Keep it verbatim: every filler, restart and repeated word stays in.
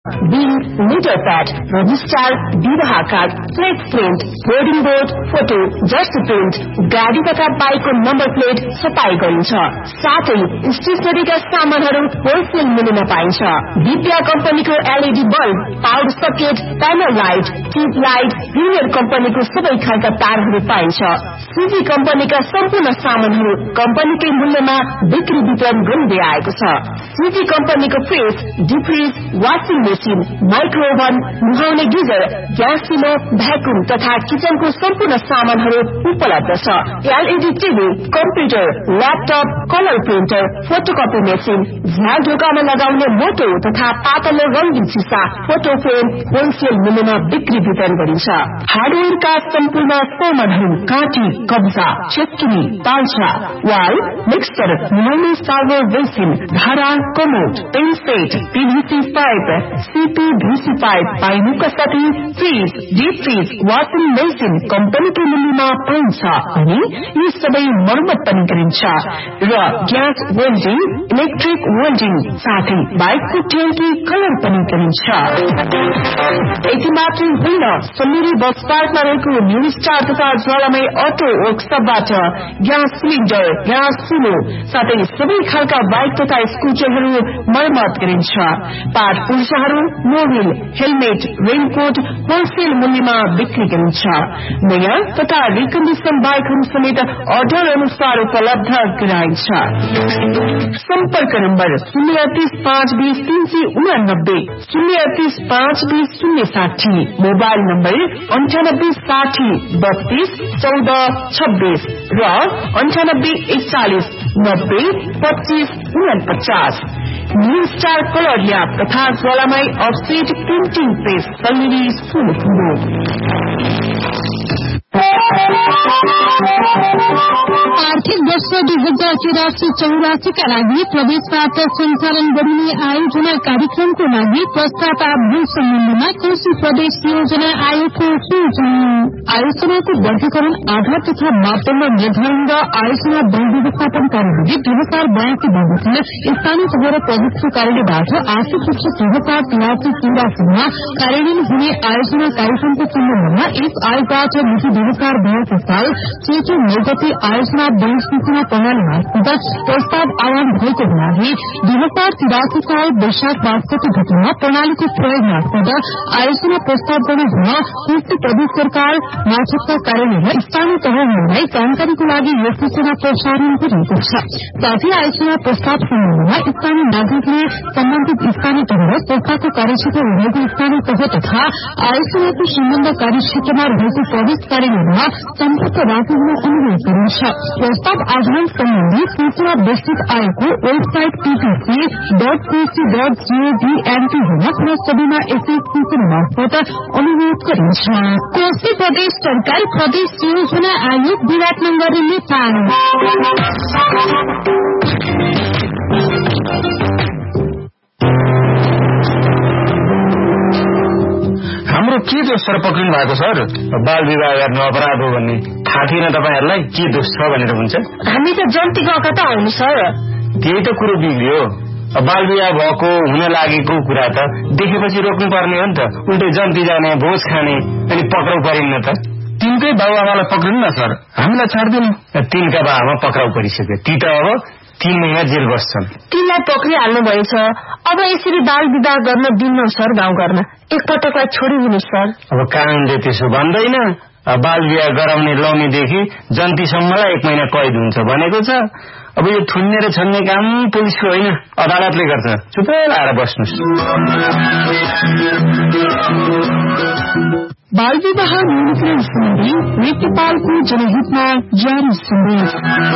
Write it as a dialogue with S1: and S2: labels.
S1: Bill, letter pad, registrar, विवाह card, flex print, boarding board, photo, Jersey print, गाडी तथा बाइकको नम्बर प्लेट छपाई गरिन्छ। साथै स्टेशनरीका सामानहरू होलसेल मूल्यमा पाइन्छ। दिव्या कम्पनीको LED bulb, power socket, panel light, tube light, premier कम्पनीको सबै खालका तारहरू पाइन्छ। सिजी कम्पनीका सम्पूर्ण सामानहरू कम्पनीकै मूल्यमा बिक्री वितरण गरिँदै आएको छ। सिजी कम्पनीको fridge, deep fridge, washing machine, माइक्रोओभन, नुहाउने गिजर, ग्यास चुलो, भ्याकुम तथा किचनको सम्पूर्ण सामानहरू उपलब्ध छ। LED TV, computer, laptop, colour printer, photocopy machine, झ्याल ढोकामा लगाउने मोटो तथा पातलो रंगीन सिसा, फोटो फ्रेम होलसेल मूल्यमा बिक्री वितरण गरिन्छ। हार्डवेयरका सम्पूर्ण सामानहरू काँटी, कब्जा, चेस्किनी, तालछा, वाल, मिक्सर, नुहाउने सार्भर बेसिन, धारा, commode, pain set, PVC pipe, CP VC pipe पाइनुका साथै fridge, deep fridge, washing machine कम्पनीको मूल्यमा पाइन्छ अनि यी सबै मर्मत पनि गरिन्छ र ग्यास वेल्डिङ, इलेक्ट्रिक वेल्डिङ साथै बाइकको ट्याङ्की कलर पनि गरिन्छ। यति मात्रै होइन, समीरी बस पार्कमा रहेको न्यू स्टार तथा ज्वालामय अटो वर्कसपबाट ग्यास सिलिन्डर, ग्यास चुलो साथै सबै खालका बाइक तथा स्कुटरहरू मर्मत गरिन्छ। Part पुर्जाहरू, Mobil, helmet, raincoat wholesale मूल्यमा बिक्री गरिन्छ। नयाँ तथा रिकन्डिसन बाइकहरू समेत अर्डर अनुसार उपलब्ध गराइन्छ। सम्पर्क नम्बर शून्य तीस पाँच बीस तीन सय उनानब्बे, शून्य तीस पाँच बीस शून्य साठी, मोबाइल नम्बर अन्ठानब्बे साठी बत्तीस चौध छब्बीस र अन्ठानब्बे एकचालिस नब्बे पच्चीस उनपचास। न्यू स्टार कलर ल्याब तथा ज्वालामय अफसेट प्रिन्टिङ प्रेस सल्लिनी सुनपुरो।
S2: आर्थिक वर्ष दुई हजार तिरासी चौरासीका लागि प्रदेशबाट सञ्चालन गरिने आयोजना कार्यक्रमको लागि प्रस्ताव आबद्ध सम्बन्धमा कोशी प्रदेश योजना आयोगको सूचना। आयोजनाको वर्गीकरण, आधार तथा मापदण्ड निर्धारण र आयोजना बैंक व्यवस्थापन कार्यालयले दुई हजार बयासी बजेटमा स्थानीय तह र प्रदेशको कार्यालयबाट आर्थिक वर्ष दुई हजार तिरासी चौरासीमा कार्यान्वयन हुने आयोजना कार्यक्रमको सम्बन्धमा यस आयोगबाट मिति दुई हजार बयासी साल चैत्र नौ गते आयोजना बैंक सूचना प्रणाली मार्फत प्रस्ताव आह्वान भएको हुनाले दुई हजार तिरासी साल वैशाख पाँच गते घटना प्रणालीको प्रयोग मार्फत आयोजना प्रस्ताव गर्ने हुन कृषि प्रदेश सरकार मार्फतका कार्यालय र स्थानीय तहहरूलाई जानकारीको लागि यो सूचना प्रसारण गरिएको छ। साथै आयोजना प्रस्ताव सम्बन्धमा स्थानीय नागरिकले सम्बन्धित स्थानीय तह र संस्थाको कार्यक्षेत्र रहेको स्थानीय तह तथा आयोजनाको सम्बन्ध कार्यक्षेत्रमा रहेको प्रदेश कार्यालयमा सम्पर्क राख्न अनुरोध गरिन्छ। प्रस्ताव आह्वान सम्बन्धी सूचना विस्तृत आयोगको website PPC dot Koshi dot gov NP हुन र सबैमा यसै सूचना मार्फत अनुरोध गरिन्छ। कोशी प्रदेश सरकार प्रदेश योजना आयोग विराटनगर नेपाल।
S3: हाम्रो के दोष सर पक्रिनु भएको सर? बाल विवाह गर्न अपराध हो भन्ने थाहा थिएन तपाईहरुलाई? के दोष छ भनेर हुन्छ?
S1: हामी त जन्ती गएका त होइन सर।
S3: त्यही त कुरो बिग्रियो। बाल विवाह भएको हुन लागेको कुरा त देखेपछि रोक्नु पर्ने हो नि त। उल्टै जन्ती जाने, भोज खाने अनि पक्राउ परिन्न त। तिनकै बाबुआमालाई पक्रिनु न सर, हामीलाई छाड्दिनु। तिनका बाबुआमा पक्राउ परिसक्यो, ती त अब तीन महिना जेल बस्छन्।
S1: तिनलाई पक्रिहाल्नु भएछ। अब यसरी बाल विवाह गर्न दिन्न सर गाउँघरमा। एकपटकलाई छोडिदिनु सर।
S3: अब कानूनले त्यसो भन्दैन। बाल विवाह गराउने लाउनेदेखि जन्तीसम्मलाई एक महिना कैद हुन्छ भनेको छ। अब यो थुन्ने र छन्ने काम पुलिसको होइन, अदालतले गर्छ। चुपै लाएर बस्नुस्।
S2: बाल विवाह न्यूनीकरण सम्बन्धी नेपालको जनहितमा जारी सन्देश।